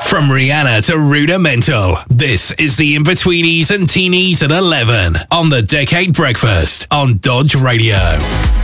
From Rihanna to Rudimental, this is the In-Betweenies and Teenies at 11 on the Decade Breakfast on Dodge Radio.